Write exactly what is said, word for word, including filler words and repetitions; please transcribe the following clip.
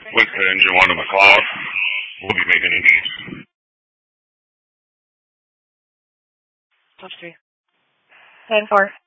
With the engine one in the cloud, we'll be making it east. Touch three. ten four.